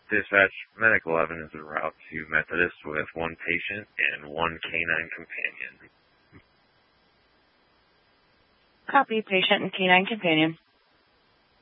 Dispatch, Medic 11 is en route to Methodist with one patient and one canine companion. Copy, patient and canine companion.